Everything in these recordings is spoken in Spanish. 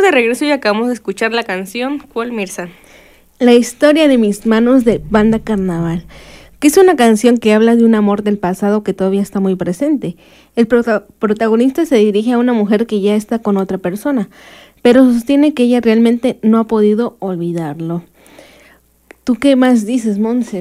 de regreso y acabamos de escuchar la canción. ¿Cuál, Mirza? La historia de mis manos de Banda Carnaval, que es una canción que habla de un amor del pasado que todavía está muy presente. El protagonista se dirige a una mujer que ya está con otra persona, pero sostiene que ella realmente no ha podido olvidarlo. ¿Tú qué más dices, Monse?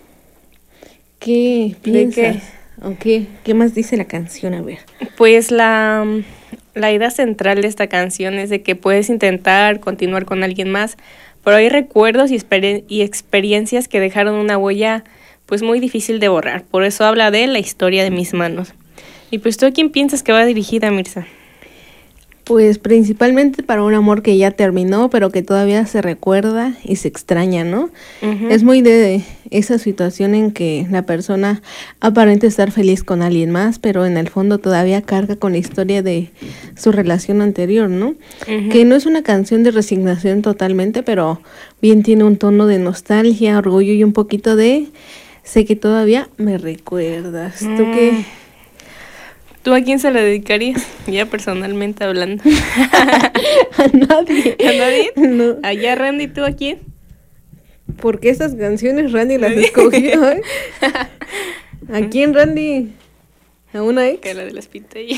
¿Qué piensas? ¿O qué más dice la canción? A ver. Pues la idea central de esta canción es de que puedes intentar continuar con alguien más, pero hay recuerdos y experiencias que dejaron una huella pues muy difícil de borrar. Por eso habla de la historia de mis manos. Y pues, ¿tú a quién piensas que va dirigida, Mirza? Pues principalmente para un amor que ya terminó, pero que todavía se recuerda y se extraña, ¿no? Uh-huh. Es muy de esa situación en que la persona aparenta estar feliz con alguien más, pero en el fondo todavía carga con la historia de su relación anterior, ¿no? Uh-huh. Que no es una canción de resignación totalmente, pero bien tiene un tono de nostalgia, orgullo y un poquito de sé que todavía me recuerdas. ¿Tú qué? ¿Tú a quién se la dedicarías? Ya personalmente hablando. A nadie. ¿A nadie? No. Allá, Randy, ¿tú a quién? Porque esas canciones Randy las escogió, ¿eh? ¿A quién, Randy? ¿A una ex? Que la de las pintellas.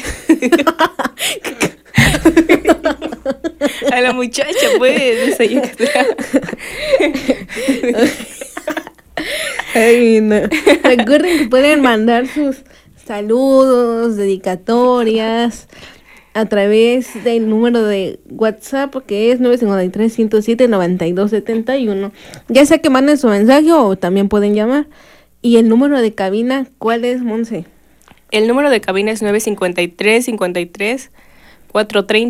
A la muchacha, pues. Ay, no. Recuerden que pueden mandar sus saludos, dedicatorias a través del número de WhatsApp que es 953-107-9271. Ya sea que manden su mensaje o también pueden llamar. Y el número de cabina, ¿cuál es, Monse? El número de cabina es 953-53-430.